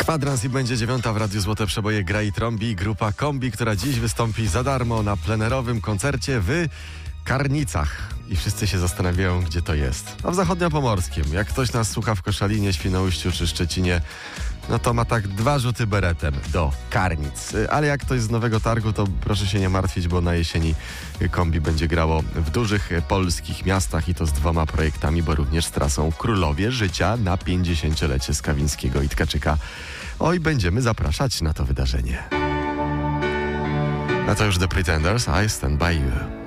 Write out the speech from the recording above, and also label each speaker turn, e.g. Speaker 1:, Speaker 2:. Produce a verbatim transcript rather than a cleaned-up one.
Speaker 1: Kwadrans i będzie dziewiąta w Radiu Złote Przeboje gra i trąbi grupa Kombi, która dziś wystąpi za darmo na plenerowym koncercie w Karnicach. I wszyscy się zastanawiają, gdzie to jest. A w Zachodniopomorskiem. Jak ktoś nas słucha w Koszalinie, Świnoujściu czy Szczecinie, no to ma tak dwa rzuty beretem do Karnic. Ale jak ktoś z Nowego Targu, to proszę się nie martwić, bo na jesieni Kombi będzie grało w dużych polskich miastach i to z dwoma projektami, bo również z trasą Królowie Życia na pięćdziesięciolecie Skawińskiego i Tkaczyka. Oj, będziemy zapraszać na to wydarzenie. A to już The Pretenders, I Stand By You.